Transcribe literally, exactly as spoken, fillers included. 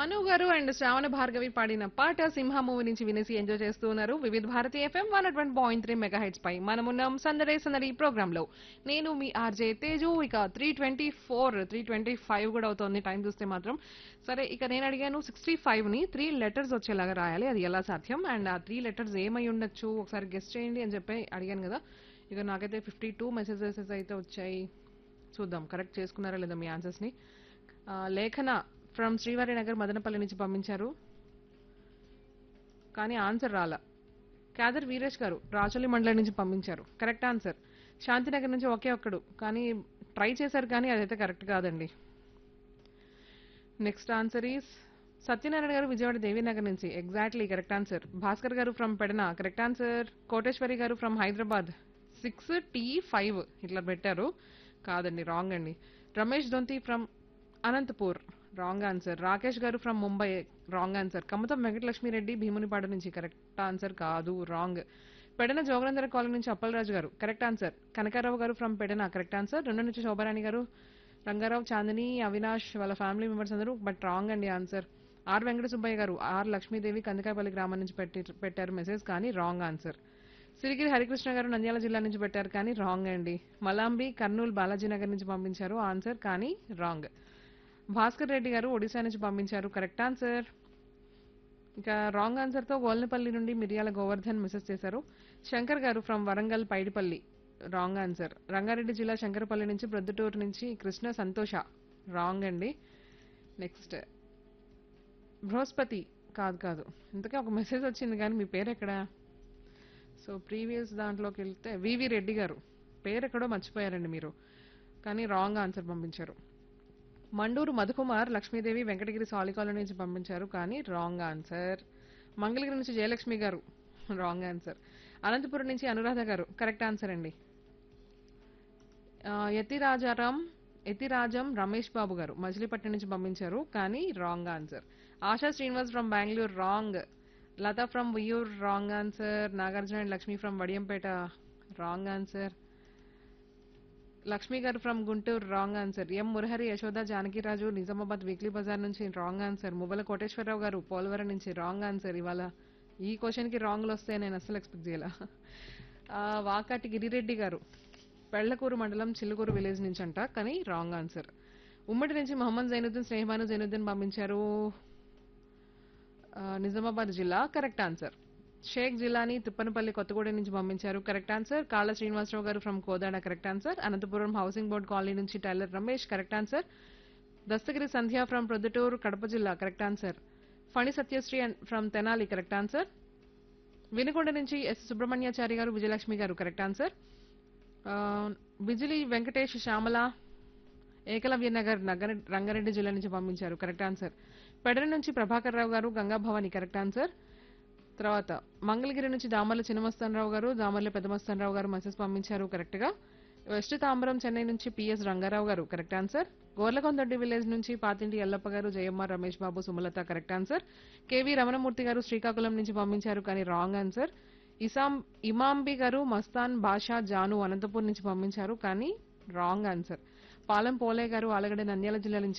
మను గారు అండ్ శ్రావణ భార్గవి పాడిన పాట సింహ మూవీ నుంచి వినేసి ఎంజాయ్ చేస్తూ ఉన్నారు వివిధ Bharati FM one one point three mega heads పై మనమున్నాం సందడే సందడి ప్రోగ్రామ్ లో నేను మీ ఆర్జే తేజు ఇక three twenty four three twenty five కూడా అవుతుంది టైం చూస్తే మాత్రం సరే ఇక నేను అడిగాను సిక్స్టీ ఫైవ్ ని త్రీ లెటర్స్ వచ్చేలాగా రాయాలి అది ఎలా సాధ్యం అండ్ ఆ త్రీ లెటర్స్ ఏమై ఉండొచ్చు ఒకసారి గెస్ట్ చేయండి అని చెప్పి అడిగాను కదా ఇక నాకైతే ఫిఫ్టీ టూ మెసేజెస్ అయితే వచ్చాయి చూద్దాం కరెక్ట్ చేసుకున్నారా లేదా మీ ఆన్సర్స్ ని ఆ, లేఖన ఫ్రమ్ శ్రీవారి నగర్ మదనపల్లి నుంచి పంపించారు కానీ ఆన్సర్ రాలా క్యాదర్ వీరేష్ గారు రాచోలి మండలం నుంచి పంపించారు కరెక్ట్ ఆన్సర్ శాంతినగర్ నుంచి ఒకే ఒక్కడు కానీ ట్రై చేశారు కానీ అదైతే కరెక్ట్ కాదండి నెక్స్ట్ ఆన్సర్ ఈస్ సత్యనారాయణ గారు విజయవాడ దేవీనగర్ నుంచి ఎగ్జాక్ట్లీ కరెక్ట్ ఆన్సర్ భాస్కర్ గారు from Pedana correct answer Koteswari గారు from Hyderabad six tea five ఇట్లా పెట్టారు కాదండి రాంగ్ అండి రమేష్ దొంతి from Anantapur wrong answer Rakesh గారు from Mumbai wrong answer Kamatham Venkatalakshmi Reddy Bheemunipadu నుంచి కరెక్ట్ ఆన్సర్ కాదు రాంగ్ పెడన జోగనందర కాలనీ నుంచి అప్పలరాజు గారు కరెక్ట్ ఆన్సర్ కనకారావు గారు ఫ్రమ్ పెడన కరెక్ట్ ఆన్సర్ రెండు నుంచి శోభారాణి గారు రంగారావు చాందిని అవినాష్ వాళ్ళ ఫ్యామిలీ మెంబర్స్ అందరూ బట్ రాంగ్ అండి ఆన్సర్ ఆర్ వెంకట సుబ్బయ్య గారు ఆర్ లక్ష్మీదేవి కందికాయపల్లి గ్రామం నుంచి పెట్టి పెట్టారు మెసేజ్ కానీ రాంగ్ ఆన్సర్ సిరిగిరి హరికృష్ణ గారు నంద్యాల జిల్లా నుంచి పెట్టారు కానీ రాంగ్ అండి మలాంబి కర్నూలు బాలాజీ నగర్ నుంచి పంపించారు ఆన్సర్ కానీ రాంగ్ భాస్కర్ రెడ్డి గారు ఒడిశా నుంచి పంపించారు కరెక్ట్ ఆన్సర్ ఇక రాంగ్ ఆన్సర్ తో గోల్నపల్లి నుండి మిరియాల గోవర్ధన్ మెసేజ్ చేశారు శంకర్ గారు from Warangal Paidipally wrong answer Rangareddy జిల్లా శంకరపల్లి నుంచి ప్రొద్దుటూరు నుంచి కృష్ణ సంతోష రాంగ్ అండి నెక్స్ట్ బృహస్పతి కాదు కాదు ఇంతకే ఒక మెసేజ్ వచ్చింది కానీ మీ పేరు ఎక్కడ సో ప్రీవియస్ దాంట్లోకి వెళ్తే వివి రెడ్డి గారు పేరు ఎక్కడో మర్చిపోయారండి మీరు కానీ రాంగ్ ఆన్సర్ పంపించారు మండూరు మధుకుమార్ లక్ష్మీదేవి వెంకటగిరి సాలికాల నుంచి పంపించారు కానీ రాంగ్ ఆన్సర్ మంగళగిరి నుంచి జయలక్ష్మి గారు రాంగ్ ఆన్సర్ అనంతపురం నుంచి అనురాధ గారు కరెక్ట్ ఆన్సర్ అండి ఆ, యతిరాజారాం యతిరాజం రమేష్ బాబు గారు మచిలీపట్నం నుంచి పంపించారు కానీ wrong answer ASHA Srinivas from Bengaluru wrong Lata from వియూర్ wrong answer Nagarjuna and Lakshmi from Vadiyampeta wrong answer Lakshmi గారు from Guntur wrong answer M Murahari Yashoda Janakiraju Nizamabad weekly Bazar నుంచి రాంగ్ ఆన్సర్ ముబల కోటేశ్వరరావు గారు పోలవరం నుంచి రాంగ్ ఆన్సర్ ఇవాళ ఈ క్వశ్చన్ కి రాంగ్లు వస్తాయి నేను అసలు ఎక్స్పెక్ట్ చేయాల వాకాటి గిరిరెడ్డి గారు పెళ్లకూరు మండలం చిల్లుకూరు విలేజ్ నుంచి అంట కానీ రాంగ్ ఆన్సర్ ఉమ్మడి నుంచి మొహమ్మద్ జైనుద్దీన్ స్నేహబాను జైనుద్దీన్ పంపించారు ఆ, నిజామాబాద్ జిల్లా కరెక్ట్ ఆన్సర్ షేక్ జిల్లాని తిప్పనపల్లి కొత్తగూడెం నుంచి పంపించారు కరెక్ట్ ఆన్సర్ కాళ్ళ శ్రీనివాసరావు గారు from Kodad correct answer Anantapuram housing board colony నుంచి tailor Ramesh correct answer Dastagiri Sandhya from Proddatur Kadapa జిల్లా correct answer Phani Satyasri from Tenali correct answer Vinukonda నుంచి ఎస్ సుబ్రహ్మణ్యాచారి గారు విజయలక్ష్మి గారు కరెక్ట్ ఆన్సర్ బిజిలి వెంకటేష్ శ్యామల ఏకలవ్య నగర్ నగర రంగారెడ్డి జిల్లా నుంచి పంపించారు కరెక్ట్ ఆన్సర్ పెడర నుంచి ప్రభాకర్ రావు గారు గంగా భవాని కరెక్ట్ ఆన్సర్ తర్వాత మంగళగిరి నుంచి దామర్ల చిన్నమస్తానరావు గారు దామర్ల పెద్దమస్తానరావు గారు మెసేజ్ పంపించారు కరెక్ట్ గా వెస్ట్ తాంబరం చెన్నై నుంచి పిఎస్ రంగారావు గారు కరెక్ట్ ఆన్సర్ గోర్లకొందొడ్డి విలేజ్ నుంచి పాతింటి ఎల్లప్ప గారు Jayamma Ramesh Babu Sumalatha correct answer KV Ramanamurthy గారు శ్రీకాకుళం నుంచి పంపించారు కానీ రాంగ్ ఆన్సర్ ఇసాం ఇమాంబి గారు మస్తాన్ బాషా జాను అనంతపూర్ నుంచి పంపించారు కానీ రాంగ్ ఆన్సర్ పాలెం పోలే గారు ఆలగడ్డ నంద్యాల జిల్లా నుంచి